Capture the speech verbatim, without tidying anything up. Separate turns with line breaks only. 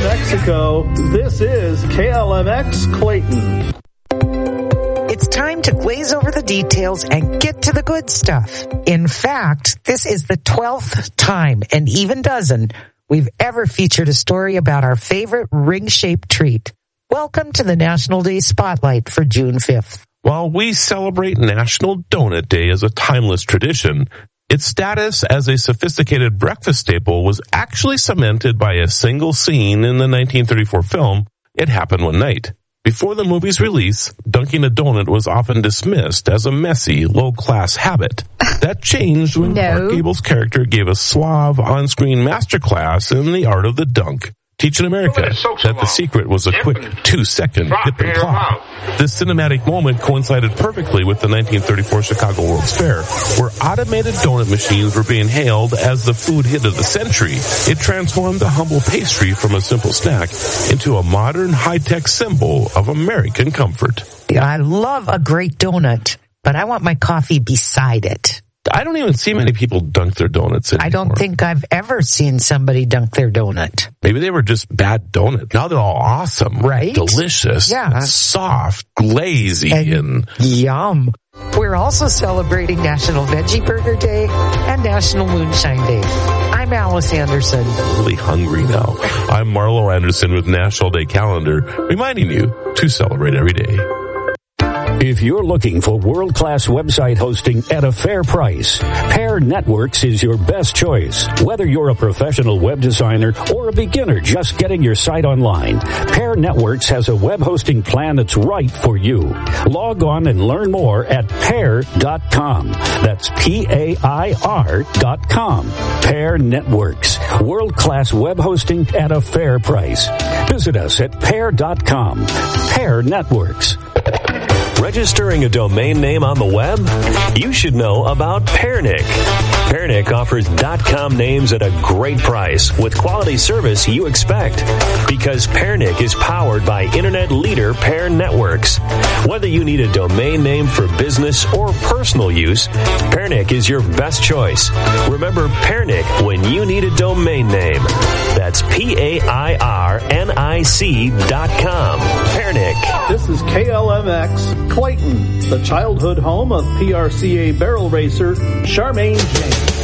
Mexico, this is K L M X Clayton.
It's time to glaze over the details and get to the good stuff. In fact, this is the twelfth time, and even dozen, we've ever featured a story about our favorite ring-shaped treat. Welcome to the National Day Spotlight for June fifth.
While we celebrate National Donut Day as a timeless tradition, its status as a sophisticated breakfast staple was actually cemented by a single scene in the nineteen thirty-four film, It Happened One Night. Before the movie's release, dunking a donut was often dismissed as a messy, low-class habit. That changed when
No.
Clark Gable's character gave a suave on-screen masterclass in the art of the dunk, teaching America that the secret was a quick two-second dip and plop. This cinematic moment coincided perfectly with the nineteen thirty-four Chicago World's Fair, where automated donut machines were being hailed as the food hit of the century. It transformed the humble pastry from a simple snack into a modern, high-tech symbol of American comfort.
I love a great donut, but I want my coffee beside it.
I don't even see many people dunk their donuts anymore.
I don't think I've ever seen somebody dunk their donut.
Maybe they were just bad donuts. Now they're all awesome.
Right?
Delicious.
Yeah.
And soft, glazy, and,
and yum. We're also celebrating National Veggie Burger Day and National Moonshine Day. I'm Alice Anderson.
I'm really hungry now. I'm Marlo Anderson with National Day Calendar, reminding you to celebrate every day.
If you're looking for world-class website hosting at a fair price, Pair Networks is your best choice. Whether you're a professional web designer or a beginner just getting your site online, Pair Networks has a web hosting plan that's right for you. Log on and learn more at pair dot com. That's P A I R dot com. Pair Networks, world-class web hosting at a fair price. Visit us at pair dot com. Pair Networks.
Registering a domain name on the web? You should know about Pairnic. Pairnic offers .com names at a great price with quality service you expect. Because Pairnic is powered by internet leader Pair Networks. Whether you need a domain name for business or personal use, Pairnic is your best choice. Remember Pairnic when you need a domain name. That's P A I R N I C dot com. Pairnic.
This is K L M X Clayton, the childhood home of P R C A barrel racer Charmaine James.